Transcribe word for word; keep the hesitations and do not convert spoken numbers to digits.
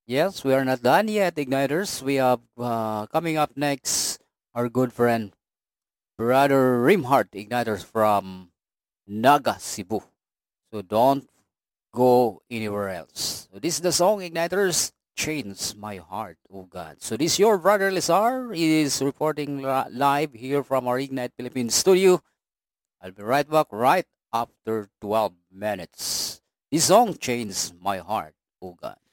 Yes, we are not done yet, Igniters. We have uh, coming up next our good friend, Brother Rimhart Igniters from Naga, Cebu. So don't go anywhere else. So this is the song, Igniters, Chains My Heart, oh God. So this is your brother Lizar. He is reporting li- live here from our Ignite Philippines studio. I'll be right back right after twelve minutes. This song, Chains My Heart, oh God.